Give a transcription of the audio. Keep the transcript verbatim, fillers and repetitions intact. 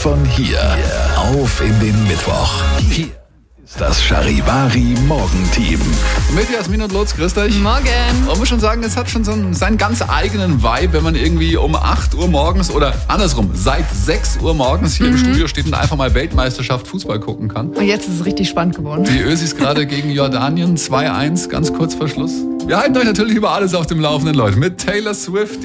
von hier auf in den Mittwoch. Hier ist das Charivari Morgenteam. Mit Jasmin und Lutz, grüß euch. Morgen. Man muss schon sagen, es hat schon so einen, seinen ganz eigenen Vibe, wenn man irgendwie um acht Uhr morgens oder andersrum, seit sechs Uhr morgens hier mhm. im Studio steht und einfach mal Weltmeisterschaft Fußball gucken kann. Und jetzt ist es richtig spannend geworden. Die Ösis gerade gegen Jordanien, zwei eins, ganz kurz vor Schluss. Wir halten euch natürlich über alles auf dem Laufenden, Leute, mit Taylor Swift.